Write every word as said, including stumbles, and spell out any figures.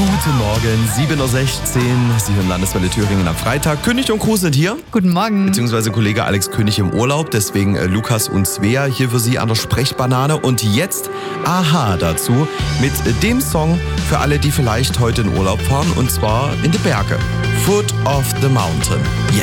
Guten Morgen, sieben Uhr sechzehn. Sie hören Landeswelle Thüringen am Freitag. König und Kruse sind hier. Guten Morgen. Beziehungsweise Kollege Alex König im Urlaub. Deswegen äh, Lukas und Svea hier für Sie an der Sprechbanane. Und jetzt Aha dazu mit dem Song für alle, die vielleicht heute in Urlaub fahren. Und zwar in die Berge. Foot of the Mountain. Jetzt.